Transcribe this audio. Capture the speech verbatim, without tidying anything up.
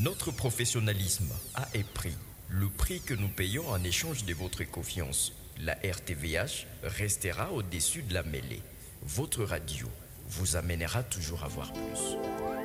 Notre professionnalisme a un prix, le prix que nous payons en échange de votre confiance. La R T V H restera au-dessus de la mêlée. Votre radio vous amènera toujours à voir plus.